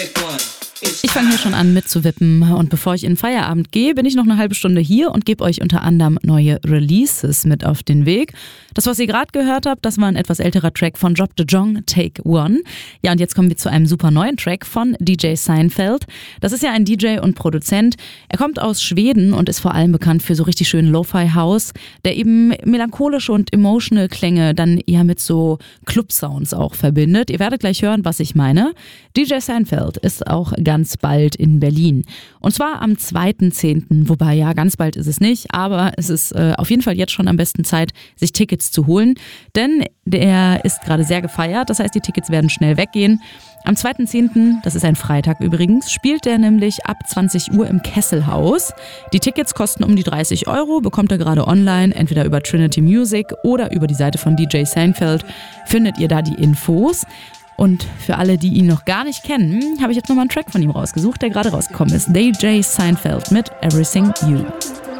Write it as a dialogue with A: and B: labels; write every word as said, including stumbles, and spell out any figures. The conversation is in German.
A: Ich fange hier schon an mitzuwippen und bevor ich in den Feierabend gehe, bin ich noch eine halbe Stunde hier und gebe euch unter anderem neue Releases mit auf den Weg. Das, was ihr gerade gehört habt, das war ein etwas älterer Track von Drop the Jong, Take One. Ja, und jetzt kommen wir zu einem super neuen Track von D J Seinfeld. Das ist ja ein D J und Produzent. Er kommt aus Schweden und ist vor allem bekannt für so richtig schönen Lo-Fi-House, der eben melancholische und emotional Klänge dann eher mit so Club-Sounds auch verbindet. Ihr werdet gleich hören, was ich meine. D J Seinfeld ist auch ganz bald in Berlin. Und zwar am zweiten zehnten Wobei, ja, ganz bald ist es nicht, aber es ist äh, auf jeden Fall jetzt schon am besten Zeit, sich Tickets zu holen, denn der ist gerade sehr gefeiert, das heißt, die Tickets werden schnell weggehen. Am zweiten zehnten, das ist ein Freitag übrigens, spielt der nämlich ab zwanzig Uhr im Kesselhaus. Die Tickets kosten um die dreißig Euro, bekommt er gerade online, entweder über Trinity Music oder über die Seite von D J Seinfeld, findet ihr da die Infos. Und für alle, die ihn noch gar nicht kennen, habe ich jetzt nochmal einen Track von ihm rausgesucht, der gerade rausgekommen ist. D J Seinfeld mit Everything You.